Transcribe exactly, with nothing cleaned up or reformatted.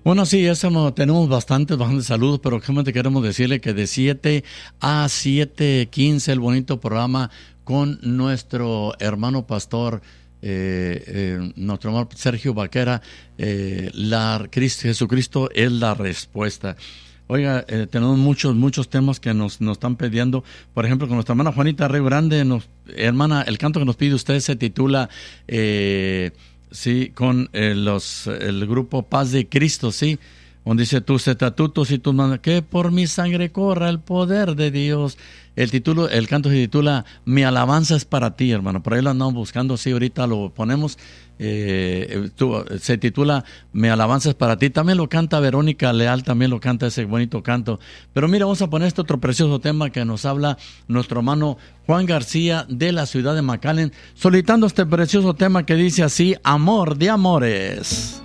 Bueno, sí, eso tenemos bastantes, bastantes saludos, pero solamente queremos decirle que de siete a siete quince el bonito programa con nuestro hermano pastor, eh, eh, nuestro hermano Sergio Vaquera, eh, la Cristo, Jesucristo es la respuesta. Oiga, eh, tenemos muchos, muchos temas que nos, nos están pidiendo. Por ejemplo, con nuestra hermana Juanita Río Grande, nos, hermana, el canto que nos pide usted se titula, eh, sí, con eh, los, el grupo Paz de Cristo, sí, donde dice tus estatutos y tus mandatos, que por mi sangre corra el poder de Dios. El título, el canto se titula Mi alabanza es para ti, hermano. Por ahí lo andamos buscando, sí, ahorita lo ponemos. Eh, tú, se titula Mi alabanza es para ti. También lo canta Verónica Leal, también lo canta ese bonito canto. Pero mira, vamos a poner este otro precioso tema que nos habla nuestro hermano Juan García de la ciudad de McAllen, solicitando este precioso tema que dice así: Amor de amores.